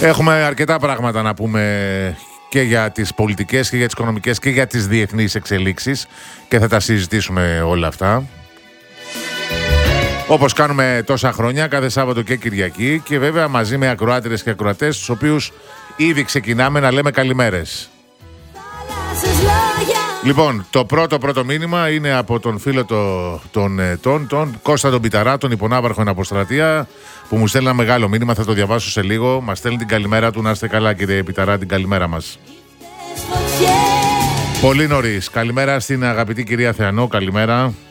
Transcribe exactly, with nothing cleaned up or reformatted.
Έχουμε αρκετά πράγματα να πούμε και για τις πολιτικές και για τις οικονομικές και για τις διεθνείς εξελίξεις και θα τα συζητήσουμε όλα αυτά. Όπως κάνουμε τόσα χρόνια, κάθε Σάββατο και Κυριακή και βέβαια μαζί με ακροάτριες και ακροατές, τους οποίους ήδη ξεκινάμε να λέμε καλημέρες. Λοιπόν, το πρώτο πρώτο μήνυμα είναι από τον φίλο το, τον, τον, τον Κώστα τον Πιταρά, τον υπονάβαρχο εν αποστρατεία, που μου στέλνει ένα μεγάλο μήνυμα, θα το διαβάσω σε λίγο. Μας στέλνει την καλημέρα του, να είστε καλά κύριε Πιταρά, την καλημέρα μας. Πολύ νωρίς. Καλημέρα στην αγαπητή κυρία Θεανό, καλημέρα.